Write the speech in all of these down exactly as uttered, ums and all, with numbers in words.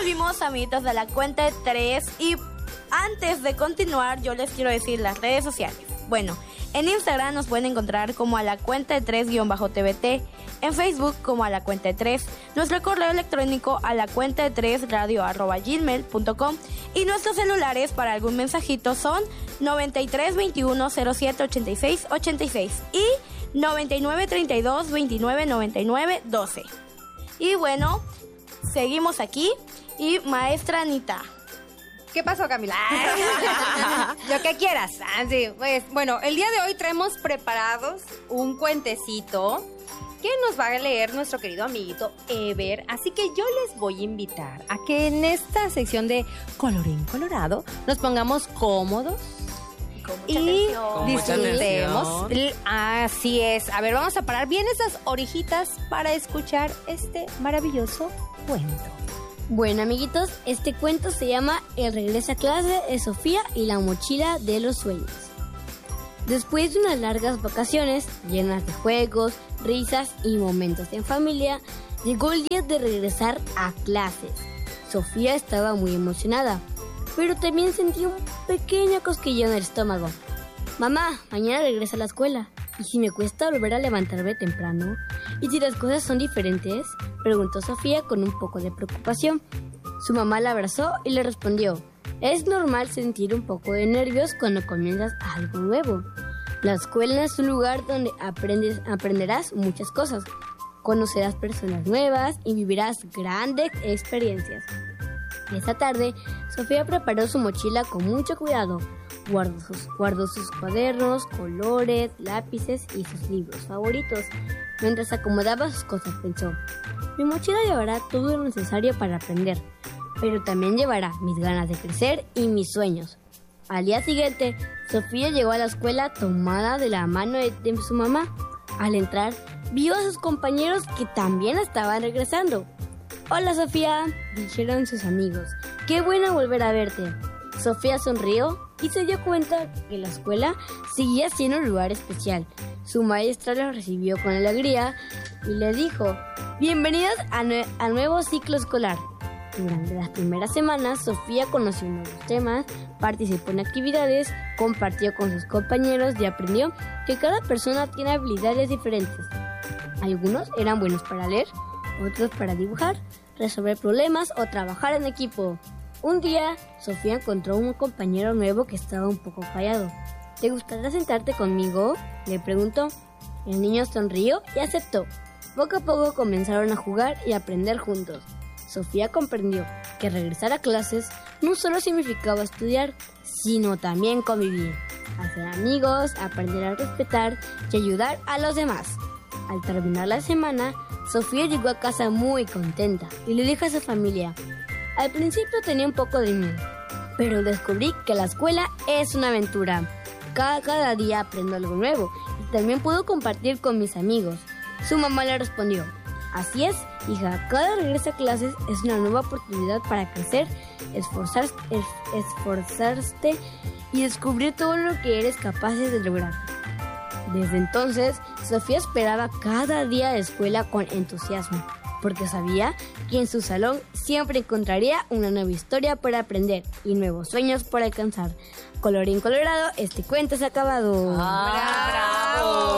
volvimos, amiguitos, de la cuenta de tres. Y antes de continuar, yo les quiero decir las redes sociales. Bueno, en Instagram nos pueden encontrar como a la cuenta de tres guión bajo T V T. En Facebook como a la cuenta de tres. Nuestro correo electrónico a la cuenta de tres radio arroba gmail punto com. Y nuestros celulares para algún mensajito son noventa y tres veintiuno cero siete ochenta y seis ochenta y seis y noventa y nueve treinta y dos veintinueve noventa y nueve doce. Y bueno, seguimos aquí. Y maestra Anita, ¿qué pasó, Camila? Lo que quieras. Ah, sí, pues, bueno, el día de hoy traemos preparados un cuentecito que nos va a leer nuestro querido amiguito Ever. Así que yo les voy a invitar a que en esta sección de Colorín Colorado nos pongamos cómodos y disfrutemos. Así es. A ver, vamos a parar bien esas orejitas para escuchar este maravilloso cuento. Bueno, amiguitos, este cuento se llama El regreso a clase de Sofía y la mochila de los sueños. Después de unas largas vacaciones llenas de juegos, risas y momentos en familia, llegó el día de regresar a clases. Sofía estaba muy emocionada, pero también sentía un pequeño cosquilleo en el estómago. Mamá, mañana regreso a la escuela. ¿Y si me cuesta volver a levantarme temprano? ¿Y si las cosas son diferentes? Preguntó Sofía con un poco de preocupación. Su mamá la abrazó y le respondió: es normal sentir un poco de nervios cuando comienzas algo nuevo. La escuela es un lugar donde aprendes, aprenderás muchas cosas, conocerás personas nuevas y vivirás grandes experiencias. Esa tarde, Sofía preparó su mochila con mucho cuidado. Guardó sus, guardó sus cuadernos, colores, lápices y sus libros favoritos. Mientras acomodaba sus cosas, pensó: mi mochila llevará todo lo necesario para aprender, pero también llevará mis ganas de crecer y mis sueños. Al día siguiente, Sofía llegó a la escuela tomada de la mano de, de su mamá. Al entrar, vio a sus compañeros que también estaban regresando. Hola, Sofía, dijeron sus amigos. Qué bueno volver a verte. Sofía sonrió y se dio cuenta que la escuela seguía siendo un lugar especial. Su maestra la recibió con alegría y le dijo: bienvenidos a nue- al nuevo ciclo escolar. Durante las primeras semanas, Sofía conoció nuevos temas, participó en actividades, compartió con sus compañeros y aprendió que cada persona tiene habilidades diferentes. Algunos eran buenos para leer, otros para dibujar, resolver problemas o trabajar en equipo. Un día, Sofía encontró un compañero nuevo que estaba un poco callado. ¿Te gustaría sentarte conmigo?, le preguntó. El niño sonrió y aceptó. Poco a poco comenzaron a jugar y a aprender juntos. Sofía comprendió que regresar a clases no solo significaba estudiar, sino también convivir, hacer amigos, aprender a respetar y ayudar a los demás. Al terminar la semana, Sofía llegó a casa muy contenta y le dijo a su familia: al principio tenía un poco de miedo, pero descubrí que la escuela es una aventura. Cada, cada día aprendo algo nuevo y también puedo compartir con mis amigos. Su mamá le respondió: así es, hija, cada regreso a clases es una nueva oportunidad para crecer, esforzar, es, esforzarte y descubrir todo lo que eres capaz de lograr. Desde entonces, Sofía esperaba cada día de escuela con entusiasmo, porque sabía que en su salón siempre encontraría una nueva historia para aprender y nuevos sueños por alcanzar. Colorín colorado, este cuento se ha acabado. ¡Ah,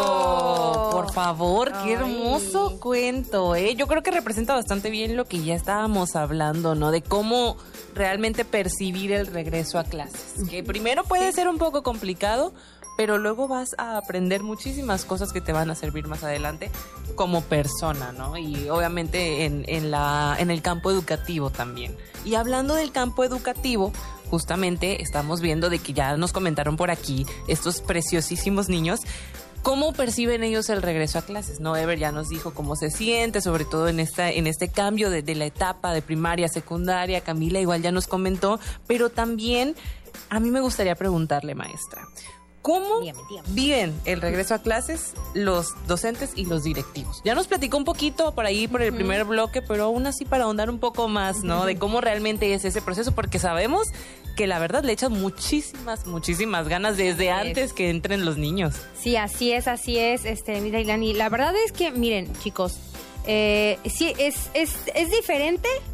bravo! Por favor, qué hermoso Ay. cuento, ¿eh? Yo creo que representa bastante bien lo que ya estábamos hablando, ¿no? De cómo realmente percibir el regreso a clases. Que primero puede ser un poco complicado, pero luego vas a aprender muchísimas cosas que te van a servir más adelante como persona, ¿no? Y obviamente en, en, la, en el campo educativo también. Y hablando del campo educativo, justamente estamos viendo de que ya nos comentaron por aquí estos preciosísimos niños, ¿cómo perciben ellos el regreso a clases? ¿No? Ever ya nos dijo cómo se siente, sobre todo en esta, en este cambio de, de la etapa de primaria a secundaria. Camila igual ya nos comentó, pero también a mí me gustaría preguntarle, maestra, ¿cómo dígame, dígame. viven el regreso a clases los docentes y los directivos? Ya nos platicó un poquito por ahí, por el uh-huh. primer bloque, pero aún así para ahondar un poco más, ¿no? Uh-huh. De cómo realmente es ese proceso, porque sabemos que la verdad le echan muchísimas, muchísimas ganas desde así antes es. que entren los niños. Sí, así es, así es, este, mira, Ilani, la verdad es que, miren, chicos, eh, sí, es, es, es diferente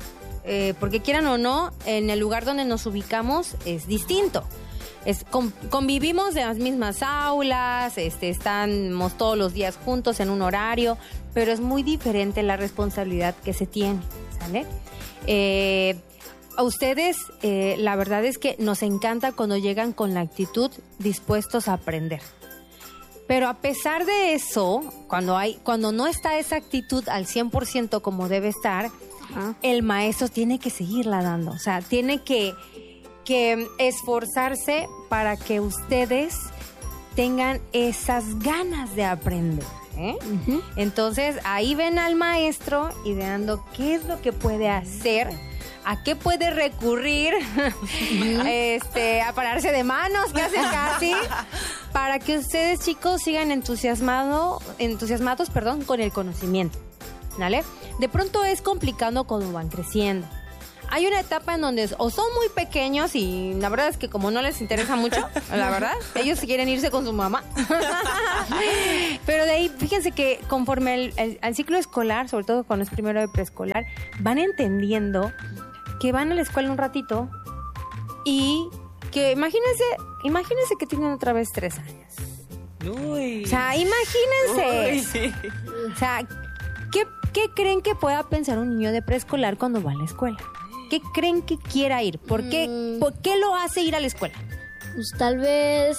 eh, porque quieran o no, en el lugar donde nos ubicamos es distinto. Es, con, convivimos de las mismas aulas, este, estamos todos los días juntos en un horario, pero es muy diferente la responsabilidad que se tiene, ¿sale? Eh, a ustedes, eh, la verdad es que nos encanta cuando llegan con la actitud dispuestos a aprender. Pero a pesar de eso, cuando hay, cuando no está esa actitud al cien por ciento como debe estar, ajá, el maestro tiene que seguirla dando. O sea, tiene que... que esforzarse para que ustedes tengan esas ganas de aprender, ¿eh? Uh-huh. Entonces, ahí ven al maestro ideando qué es lo que puede hacer, a qué puede recurrir, uh-huh, este, a pararse de manos, casi casi, para que ustedes, chicos, sigan entusiasmado, entusiasmados, perdón, con el conocimiento, ¿vale? De pronto es complicado cuando van creciendo. Hay una etapa en donde o son muy pequeños y la verdad es que como no les interesa mucho, la verdad, ellos quieren irse con su mamá. Pero de ahí, fíjense que conforme el, el, el ciclo escolar, sobre todo cuando es primero de preescolar, van entendiendo que van a la escuela un ratito y que imagínense, imagínense que tienen otra vez tres años. Uy. O sea, imagínense. Uy, sí. O sea, ¿qué, ¿qué creen que pueda pensar un niño de preescolar cuando va a la escuela? ¿Qué creen que quiera ir? ¿Por qué, mm. ¿por qué lo hace ir a la escuela? Pues tal vez...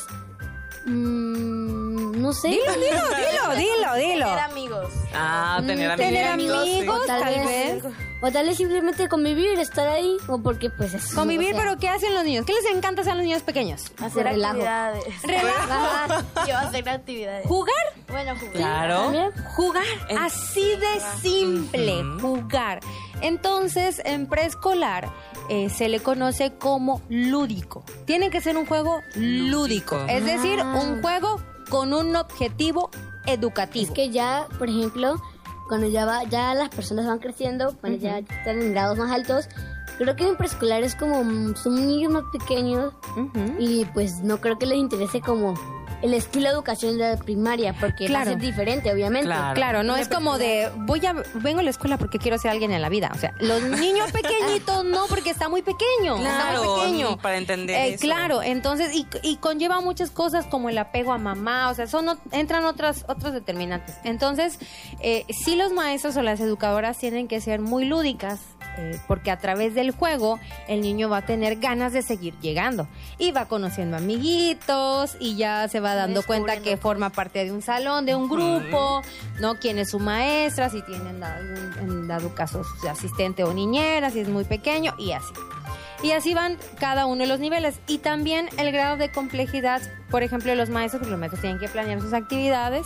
Mmm, no sé. Dilo, dilo, dilo, dilo, dilo. Tener amigos. Ah, tener amigos. Tener amigos, sí. tal, tal vez. vez. O tal vez simplemente convivir, estar ahí. O porque pues es... Convivir, o sea, pero ¿qué hacen los niños? ¿Qué les encanta hacer a los niños pequeños? Hacer relajo. actividades. Relajo. Yo hacer actividades. ¿Jugar? Bueno, jugar. Claro. ¿También? Jugar. En- Así de simple, Ujú. jugar. Entonces, en preescolar eh, se le conoce como lúdico. Tiene que ser un juego lúdico. Lúdico. Es decir, Ah. un juego con un objetivo educativo. Es que ya, por ejemplo, cuando ya va, ya las personas van creciendo, cuando ya están en grados más altos, creo que en preescolar es como mm, son niños más pequeños Ujú. y pues no creo que les interese como el estilo de educación de la primaria, porque Claro. va a ser diferente, obviamente. Claro. Claro, no Una es como de voy a vengo a la escuela porque quiero ser alguien en la vida. O sea, los niños pequeñitos no, porque está muy pequeño, está muy Claro, pequeño. para entender Eh, eso. Claro, entonces y, y conlleva muchas cosas como el apego a mamá, o sea, son ot- entran otras otros determinantes. Entonces, eh, sí los maestros o las educadoras tienen que ser muy lúdicas. Eh, porque a través del juego el niño va a tener ganas de seguir llegando y va conociendo amiguitos y ya se va dando cuenta que Descubriendo forma parte de un salón, de un grupo, ¿no? Quién es su maestra, si tienen dado, en dado caso su asistente o niñera, si es muy pequeño y así. Y así van cada uno de los niveles. Y también el grado de complejidad, por ejemplo, de los maestros, porque los maestros tienen que planear sus actividades,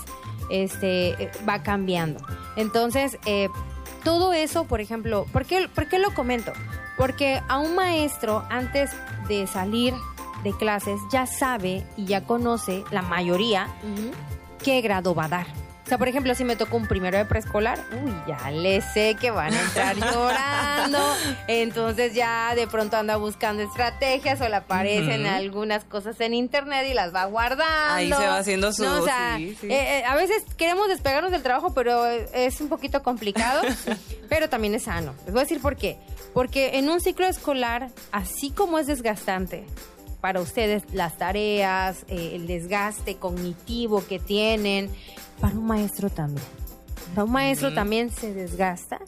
este, eh, va cambiando. Entonces, eh, todo eso, por ejemplo, ¿por qué, ¿por qué lo comento? Porque a un maestro, antes de salir de clases, ya sabe y ya conoce, la mayoría, Ujú. qué grado va a dar. O sea, por ejemplo, si me tocó un primero de preescolar, uy, ya le sé que van a entrar llorando. Entonces ya de pronto anda buscando estrategias o le aparecen Ujú. algunas cosas en internet y las va guardando. Ahí se va haciendo su- No, o sea, sí, sí. eh, eh, a veces queremos despegarnos del trabajo, pero es un poquito complicado, pero también es sano. Les voy a decir por qué. Porque en un ciclo escolar, así como es desgastante para ustedes las tareas, eh, el desgaste cognitivo que tienen, para un maestro también. O sea, un maestro Ujú. también se desgasta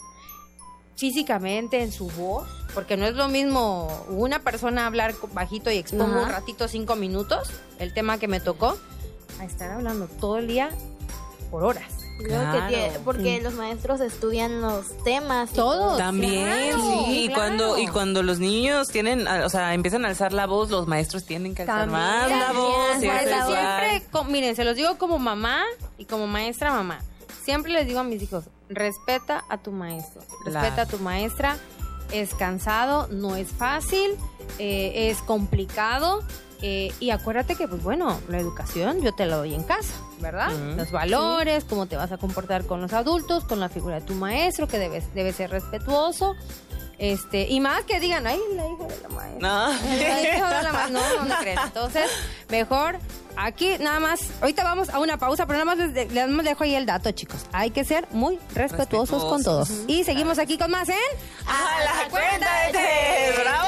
físicamente en su voz, porque no es lo mismo una persona hablar bajito y expongo Ajá. un ratito, cinco minutos, el tema que me tocó, a estar hablando todo el día por horas. Creo Claro, que tiene, porque los maestros estudian los temas. y Todos. todo. También, Claro, sí, y claro. cuando y cuando los niños tienen, o sea, empiezan a alzar la voz, los maestros tienen que alzar También, más la también, voz. por y eso eso igual. siempre, co- miren, se los digo como mamá y como maestra mamá. Siempre les digo a mis hijos, respeta a tu maestro, respeta Claro. a tu maestra. Es cansado, no es fácil, eh, es complicado. Eh, y acuérdate que, pues bueno, la educación yo te la doy en casa, ¿verdad? Ujú. Los valores, cómo te vas a comportar con los adultos, con la figura de tu maestro, que debes, debe ser respetuoso. Este, y más que digan, ay, la hija de la maestra. No. Ay, la hija de la ma-". No, no, no crees. Entonces, mejor aquí nada más, ahorita vamos a una pausa, pero nada más les, de- les dejo ahí el dato, chicos. Hay que ser muy respetuosos, con todos. Y seguimos aquí con más en... ¡A la cuenta de tres! ¡Bravo!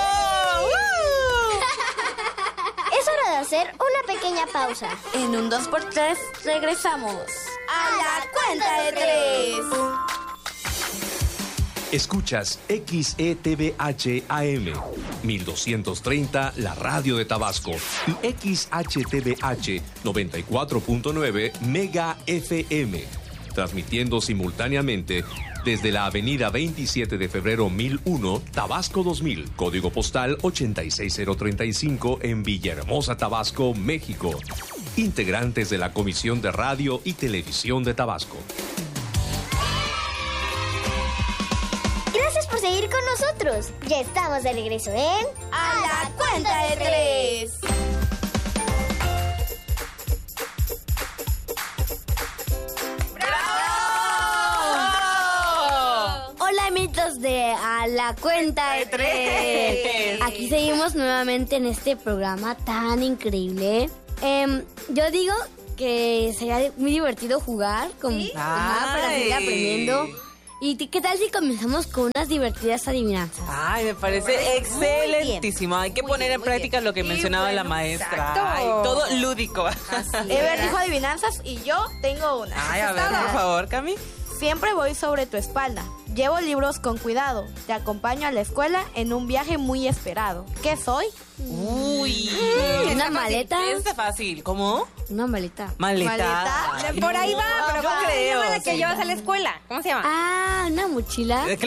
Es hora de hacer una pequeña pausa. En un dos por tres regresamos. A la cuenta de tres. Escuchas X E T V H A M mil doscientos treinta, la radio de Tabasco, y X H T V H noventa y cuatro punto nueve Mega F M, transmitiendo simultáneamente desde la avenida veintisiete de febrero mil uno, Tabasco dos mil, código postal ochenta y seis mil treinta y cinco en Villahermosa, Tabasco, México. Integrantes de la Comisión de Radio y Televisión de Tabasco. Gracias por seguir con nosotros. Ya estamos de regreso en... A la cuenta de tres. Hola amigos de A la cuenta de tres. Aquí seguimos nuevamente en este programa tan increíble. Em, yo digo que sería muy divertido jugar con nada para seguir Ay. aprendiendo. ¿Y t- qué tal si comenzamos con unas divertidas adivinanzas? Ay, me parece excelentísimo. Hay que poner en práctica lo que Y mencionaba bueno, la maestra. exacto. Ay, todo lúdico. Ever dijo adivinanzas y yo tengo una. Ay, a ver, por favor, Cami. Siempre voy sobre tu espalda. Llevo libros con cuidado. Te acompaño a la escuela en un viaje muy esperado. ¿Qué soy? Uy. ¿Una maleta? Está fácil. ¿Cómo? Una maleta. Maleta. Maleta. Ay, Por ahí no, va, pero yo ¿cómo se creo. llama la que sí. llevas a la escuela? ¿Cómo se llama? Ah, una mochila. Eh,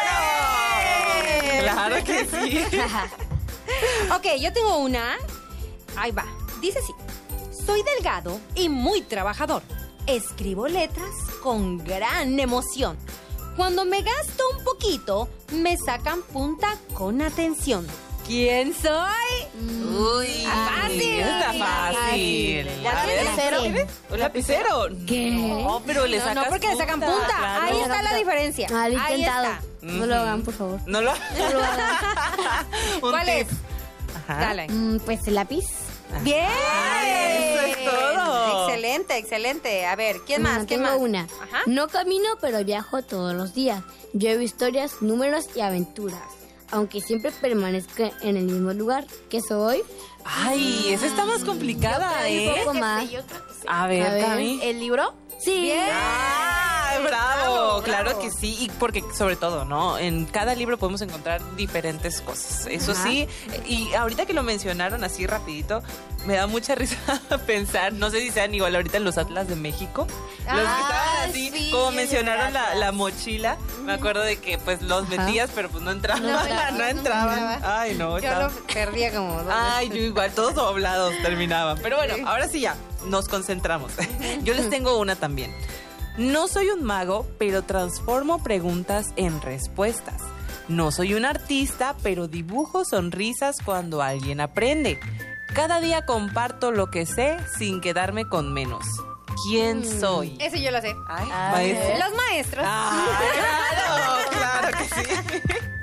¡Claro! Claro que sí. Ok, yo tengo una. Ahí va. Dice así. Soy delgado y muy trabajador. Escribo letras con gran emoción. Cuando me gasto un poquito, me sacan punta con atención. ¿Quién soy? Uy. Fácil. Está fácil. ¿Ya A ver, lapicero? ¿un lapicero? ¿Qué? No, pero le No, sacas no, porque le sacan punta. claro. Ahí está la diferencia. Ah, lo he Ahí intentado. está. No lo hagan, por favor. No lo, No lo hagan. Un ¿Cuál tip. es? Ajá. Dale. Mm, pues el lápiz. Bien. Eso es todo. Excelente, excelente. A ver, ¿quién más? Mm, ¿Quién tengo más? una. Ajá. No camino, pero viajo todos los días. Llevo historias, números y aventuras. Aunque siempre permanezco en el mismo lugar. ¿Qué soy? Ay, esa está más complicada, Un ¿eh? poco Que más. sí, yo creo que sí. A ver, A ver. Cami. ¿El libro? Sí. ¡Ah! ¡Bravo! Bravo, Claro bravo. que sí, y porque sobre todo, ¿no? En cada libro podemos encontrar diferentes cosas. Eso Ajá. sí, y ahorita que lo mencionaron así rapidito, me da mucha risa pensar, no sé si sean igual ahorita en los Atlas de México, los que Ah, estaban así, sí, como el mencionaron la, Atlas. la mochila, me acuerdo de que pues los Ajá. metías, pero pues no entraban, no, No, claro, no entraban. entraba. Ay, no, Yo estaba- lo perdía como dos Ay, yo igual, todos doblados terminaban. Pero bueno, Sí. ahora sí ya, nos concentramos. Yo les tengo una también. No soy un mago, pero transformo preguntas en respuestas. No soy un artista, pero dibujo sonrisas cuando alguien aprende. Cada día comparto lo que sé sin quedarme con menos. ¿Quién soy? Ese yo lo sé. Ay, A maestra. ver. Los maestros. Ah, claro, claro que sí.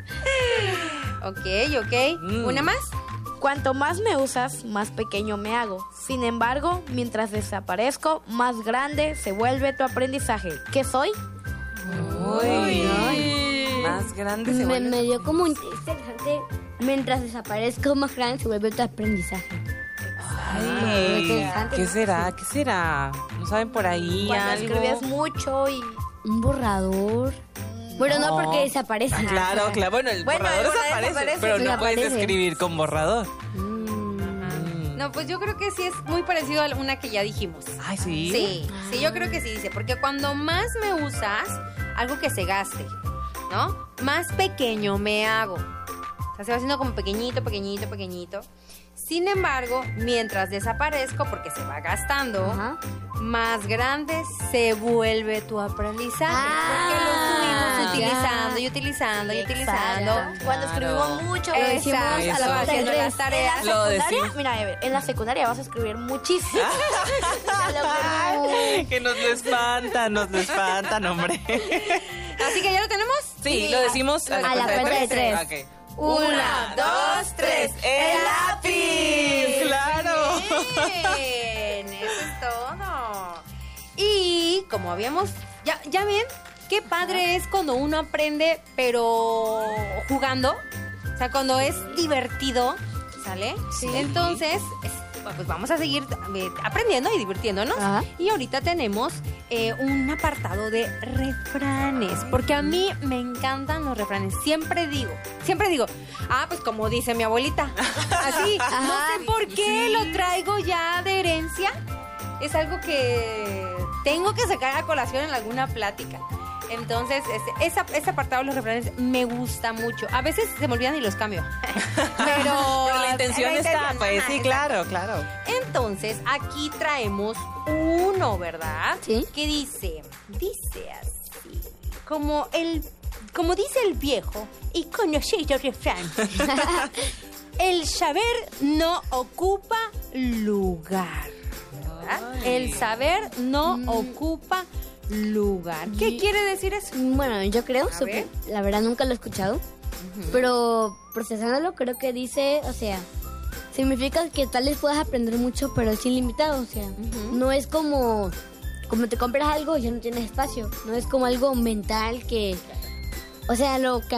Ok, ok. Mm. ¿Una más? Cuanto más me usas, más pequeño me hago. Sin embargo, mientras desaparezco, más grande se vuelve tu aprendizaje. ¿Qué soy? Uy, más grande se Me, vuelve. me dio como interesante. Mientras desaparezco más grande se vuelve tu aprendizaje. Ay, interesante, ¿qué ¿no? será? ¿Qué será? ¿No saben por ahí Cuando algo? escribías mucho y... Un borrador. Bueno, no, No. porque desaparece. Ah, claro, claro. Bueno, el Bueno, borrador el borrador desaparece, desaparece, pero no desaparece. puedes escribir con borrador. Mm. No, pues yo creo que sí es muy parecido a una que ya dijimos. Ay, sí. Sí, sí, yo creo que sí dice, porque cuando más me usas, algo que se gaste, ¿no? Más pequeño me hago. O sea, se va haciendo como pequeñito, pequeñito, pequeñito. Sin embargo, mientras desaparezco, porque se va gastando, Ajá. más grande se vuelve tu aprendizaje. Ah, porque lo estuvimos ya. utilizando y utilizando y utilizando. Exacto. Cuando escribimos mucho. Lo decimos Exacto, a la Eso. cuenta de haciendo tres. las tareas. En la Lo secundaria, decimos. mira, a ver, en la secundaria vas a escribir muchísimo. A lo que no. Que nos lo espantan, nos lo espantan, hombre. Así que ya lo tenemos. Sí, lo decimos a la, A la cuenta de tres. Ok. Una, dos, tres. ¡El lápiz! ¡Claro! Bien, eso es todo. Y como habíamos, ya, ya ven, qué padre es cuando uno aprende, pero jugando. O sea, cuando es divertido, ¿sale? Sí. Entonces, es- pues vamos a seguir eh, aprendiendo y divirtiéndonos. Ajá. Y ahorita tenemos eh, un apartado de refranes, porque a mí me encantan los refranes. Siempre digo, siempre digo, ah, pues como dice mi abuelita. Así, no sé por qué lo traigo ya de herencia. Es algo que tengo que sacar a colación en alguna plática. Entonces, este, esa, ese apartado de los refranes me gusta mucho. A veces se me olvidan y los cambio. Pero, Pero la intención la está, intención, pues ajá, sí, exacto. claro, claro. Entonces, aquí traemos uno, ¿verdad? Sí. Que dice, dice así, como el, como dice el viejo y conocido refrán, el saber no ocupa lugar, ¿verdad? El saber no ocupa lugar. ¿Qué Y- quiere decir eso? Bueno, yo creo, A sup- ver. la verdad nunca lo he escuchado, pero procesándolo creo que dice, o sea, significa que tal vez puedas aprender mucho, pero es ilimitado, o sea, no es como, como te compras algo y ya no tienes espacio, no es como algo mental que, o sea, lo que